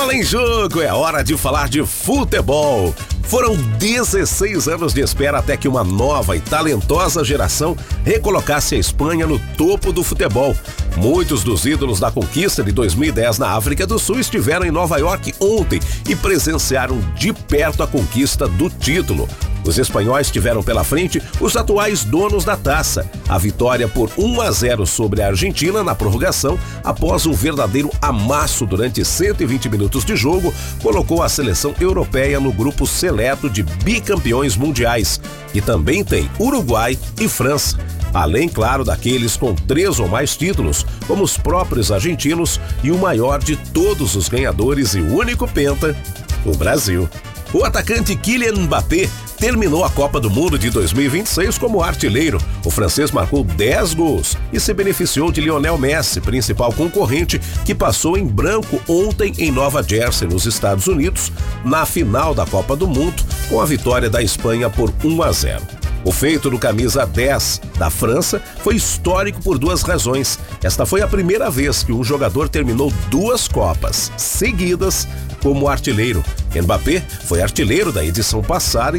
Bola em Jogo, é hora de falar de futebol. Foram 16 anos de espera até que uma nova e talentosa geração recolocasse a Espanha no topo do futebol. Muitos dos ídolos da conquista de 2010 na África do Sul estiveram em Nova York ontem e presenciaram de perto a conquista do título. Os espanhóis tiveram pela frente os atuais donos da taça. A vitória por 1-0 sobre a Argentina na prorrogação, após um verdadeiro amasso durante 120 minutos de jogo, colocou a seleção europeia no grupo seleto de bicampeões mundiais, que também tem Uruguai e França. Além, claro, daqueles com 3 ou mais títulos, como os próprios argentinos e o maior de todos os ganhadores e o único penta, o Brasil. O atacante Kylian Mbappé terminou a Copa do Mundo de 2026 como artilheiro. O francês marcou 10 gols e se beneficiou de Lionel Messi, principal concorrente, que passou em branco ontem em Nova Jersey, nos Estados Unidos, na final da Copa do Mundo, com a vitória da Espanha por 1-0. O feito do camisa 10 da França foi histórico por 2 razões. Esta foi a primeira vez que um jogador terminou 2 Copas seguidas como artilheiro. Mbappé foi artilheiro da edição passada em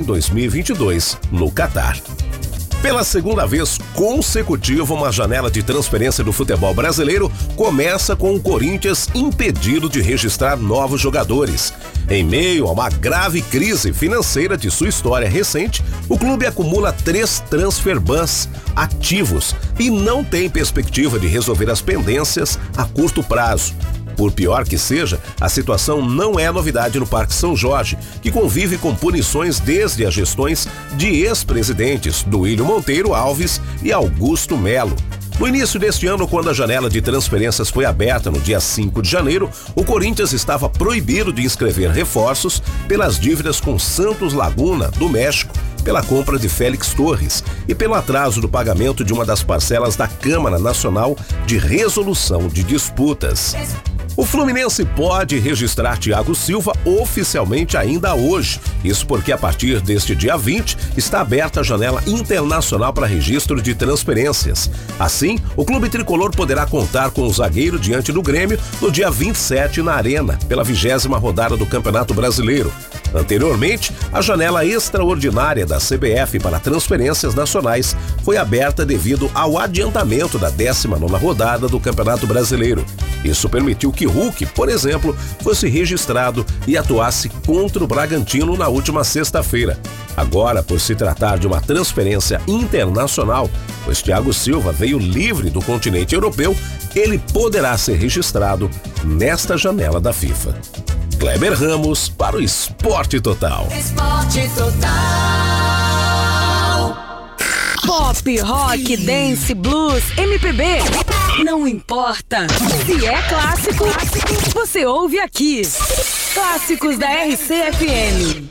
2022, no Catar. Pela segunda vez consecutiva, uma janela de transferência do futebol brasileiro começa com o Corinthians impedido de registrar novos jogadores. Em meio a uma grave crise financeira de sua história recente, o clube acumula 3 transfer bans ativos e não tem perspectiva de resolver as pendências a curto prazo. Por pior que seja, a situação não é novidade no Parque São Jorge, que convive com punições desde as gestões de ex-presidentes Duílio Monteiro Alves e Augusto Melo. No início deste ano, quando a janela de transferências foi aberta no dia 5 de janeiro, o Corinthians estava proibido de inscrever reforços pelas dívidas com Santos Laguna, do México, pela compra de Félix Torres e pelo atraso do pagamento de uma das parcelas da Câmara Nacional de Resolução de Disputas. O Fluminense pode registrar Thiago Silva oficialmente ainda hoje. Isso porque a partir deste dia 20 está aberta a janela internacional para registro de transferências. Assim, o clube tricolor poderá contar com o zagueiro diante do Grêmio no dia 27 na Arena, pela 20ª rodada do Campeonato Brasileiro. Anteriormente, a janela extraordinária da CBF para transferências nacionais foi aberta devido ao adiantamento da 19ª rodada do Campeonato Brasileiro. Isso permitiu que Hulk, por exemplo, fosse registrado e atuasse contra o Bragantino na última sexta-feira. Agora, por se tratar de uma transferência internacional, pois Thiago Silva veio livre do continente europeu, ele poderá ser registrado nesta janela da FIFA. Kleber Ramos para o Esporte Total. Esporte Total. Pop, rock, dance, blues, MPB. Não importa. Se é clássico, você ouve aqui. Clássicos da RCFM.